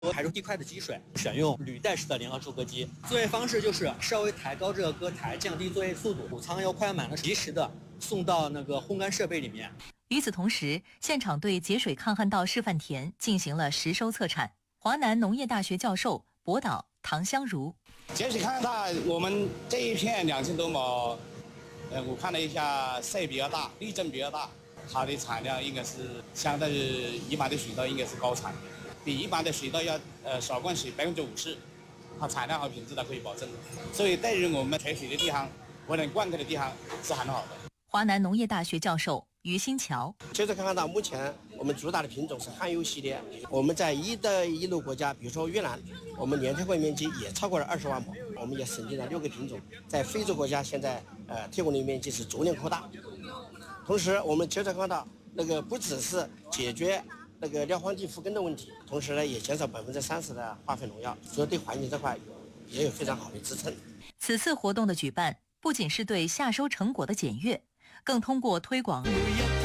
排出地块的积水，选用履带式的联合收割机。作业方式就是稍微抬高这个割台，降低作业速度。谷仓要快满了，及时的送到那个烘干设备里面。 与此同时，现场对节水抗旱稻示范田进行了实收测产。华南农业大学教授、博导唐香茹： 节水抗旱稻，我们这一片2000多亩，我看了一下，赛比较大，粒证比较大，它的产量应该是相对于一般的水稻应该是高产的。比一般的水稻要少灌水50%，它产量和品质都可以保证，所以对于我们采水的地方或者灌溉的地方是很好的。 华南农业大学教授于新桥： 节水抗旱稻目前我们主打的品种是汉优系列，我们在一带一路国家，比如说越南，我们年开会面积也超过了20万亩，我们也审定了6个品种，在非洲国家现在提供的面积是逐年扩大。同时，我们节水抗旱稻不只是解决廖荒地复耕的问题，同时呢也减少30%的化肥农药，所以对环境这块也有非常好的支撑。 此次活动的举办，不仅是对夏收成果的检阅，更通过推广